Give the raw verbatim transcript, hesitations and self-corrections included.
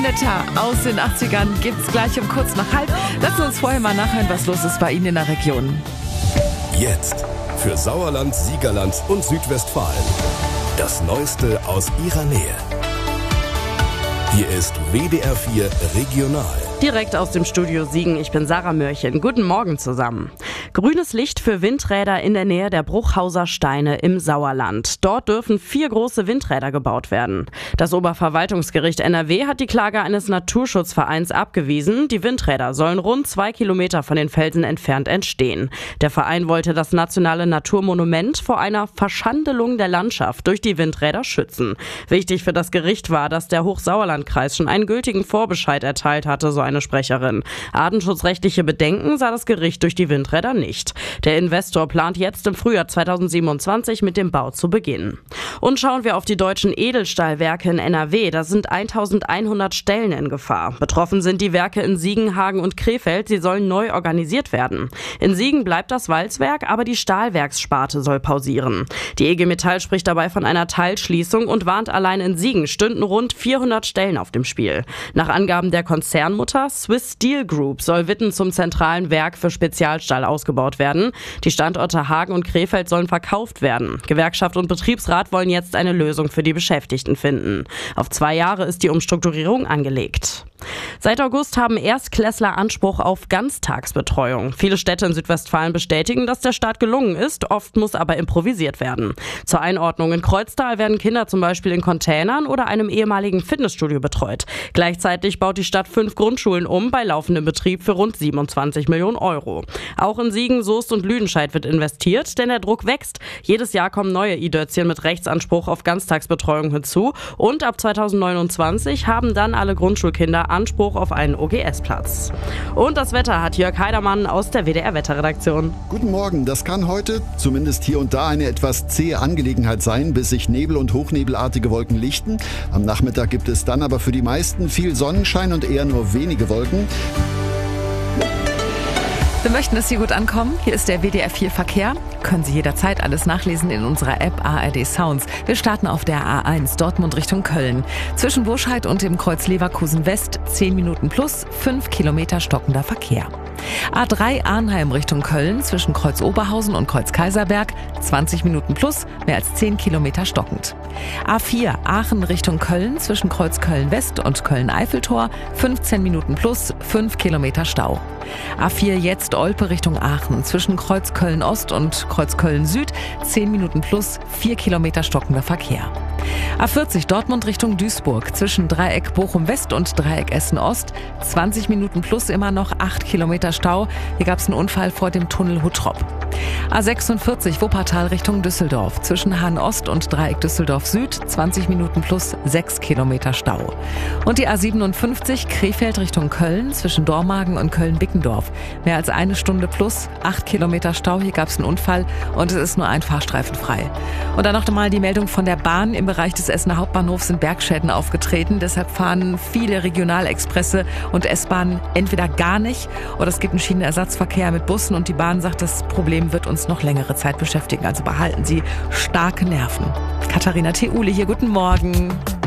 Netter aus den achtzigern gibt's gleich um kurz nach halb. Lassen uns vorher mal nachhören, was los ist bei Ihnen in der Region. Jetzt für Sauerland, Siegerland und Südwestfalen. Das Neueste aus Ihrer Nähe. Hier ist W D R vier Regional. Direkt aus dem Studio Siegen, ich bin Sarah Mörchen. Guten Morgen zusammen. Grünes Licht für Windräder in der Nähe der Bruchhauser Steine im Sauerland. Dort dürfen vier große Windräder gebaut werden. Das Oberverwaltungsgericht N R W hat die Klage eines Naturschutzvereins abgewiesen. Die Windräder sollen rund zwei Kilometer von den Felsen entfernt entstehen. Der Verein wollte das nationale Naturmonument vor einer Verschandelung der Landschaft durch die Windräder schützen. Wichtig für das Gericht war, dass der Hochsauerlandkreis schon einen gültigen Vorbescheid erteilt hatte, so eine Sprecherin. Artenschutzrechtliche Bedenken sah das Gericht durch die Windräder nicht. Der Investor plant jetzt im Frühjahr zweitausendsiebenundzwanzig mit dem Bau zu beginnen. Und schauen wir auf die deutschen Edelstahlwerke in N R W. Da sind eintausendeinhundert Stellen in Gefahr. Betroffen sind die Werke in Siegen, Hagen und Krefeld. Sie sollen neu organisiert werden. In Siegen bleibt das Walzwerk, aber die Stahlwerkssparte soll pausieren. Die E G Metall spricht dabei von einer Teilschließung und warnt, allein in Siegen stünden rund vierhundert Stellen auf dem Spiel. Nach Angaben der Konzernmutter Swiss Steel Group soll Witten zum zentralen Werk für Spezialstahl ausgebaut werden. Die Standorte Hagen und Krefeld sollen verkauft werden. Gewerkschaft und Betriebsrat wollen jetzt eine Lösung für die Beschäftigten finden. Auf zwei Jahre ist die Umstrukturierung angelegt. Seit August haben Erstklässler Anspruch auf Ganztagsbetreuung. Viele Städte in Südwestfalen bestätigen, dass der Start gelungen ist. Oft muss aber improvisiert werden. Zur Einordnung: in Kreuztal werden Kinder zum Beispiel in Containern oder einem ehemaligen Fitnessstudio betreut. Gleichzeitig baut die Stadt fünf Grundschulen um, bei laufendem Betrieb für rund siebenundzwanzig Millionen Euro. Auch in Siegen, Soest und Lüdenscheid wird investiert, denn der Druck wächst. Jedes Jahr kommen neue I-Dörzchen mit Rechtsanspruch auf Ganztagsbetreuung hinzu. Und ab zweitausendneunundzwanzig haben dann alle Grundschulkinder Anspruch auf einen O G S-Platz. Und das Wetter hat Jörg Heidermann aus der W D R-Wetterredaktion. Guten Morgen, das kann heute zumindest hier und da eine etwas zähe Angelegenheit sein, bis sich Nebel und hochnebelartige Wolken lichten. Am Nachmittag gibt es dann aber für die meisten viel Sonnenschein und eher nur wenige Wolken. Wir möchten, dass Sie gut ankommen. Hier ist der W D R vier Verkehr. Können Sie jederzeit alles nachlesen in unserer App A R D Sounds. Wir starten auf der A eins Dortmund Richtung Köln. Zwischen Burscheid und dem Kreuz Leverkusen West zehn Minuten plus, fünf Kilometer stockender Verkehr. A drei Arnheim Richtung Köln zwischen Kreuz Oberhausen und Kreuz Kaiserberg zwanzig Minuten plus, mehr als zehn Kilometer stockend. A vier Aachen Richtung Köln zwischen Kreuz Köln West und Köln Eiffeltor fünfzehn Minuten plus, fünf Kilometer Stau. A vier jetzt Olpe Richtung Aachen zwischen Kreuz Köln Ost und Kreuz Köln Süd zehn Minuten plus, vier Kilometer stockender Verkehr. A vierzig Dortmund Richtung Duisburg zwischen Dreieck Bochum West und Dreieck Essen Ost zwanzig Minuten plus, immer noch acht Kilometer Stau. Hier gab es einen Unfall vor dem Tunnel Huttrop. A sechsundvierzig Wuppertal Richtung Düsseldorf zwischen Hahn Ost und Dreieck Düsseldorf Süd zwanzig Minuten plus, sechs Kilometer Stau. Und die A siebenundfünfzig Krefeld Richtung Köln zwischen Dormagen und Köln-Bickendorf mehr als eine Stunde plus, acht Kilometer Stau. Hier gab es einen Unfall und es ist nur ein Fahrstreifen frei. Und dann noch einmal die Meldung von der Bahn. Im Bereich des Essener Hauptbahnhofs sind Bergschäden aufgetreten. Deshalb fahren viele Regionalexpresse und S-Bahnen entweder gar nicht oder es gibt einen Schienenersatzverkehr mit Bussen und die Bahn sagt, das Problem wird uns noch längere Zeit beschäftigen. Also behalten Sie starke Nerven. Katharina Theule hier, guten Morgen.